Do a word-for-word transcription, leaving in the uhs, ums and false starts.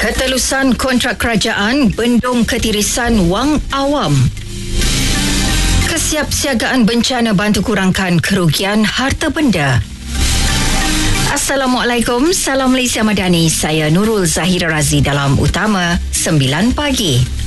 Ketelusan kontrak kerajaan bendung ketirisan wang awam. Kesiapsiagaan bencana bantu kurangkan kerugian harta benda. Assalamualaikum, salam Malaysia Madani. Saya Nurul Zahira Razi dalam Utama sembilan pagi.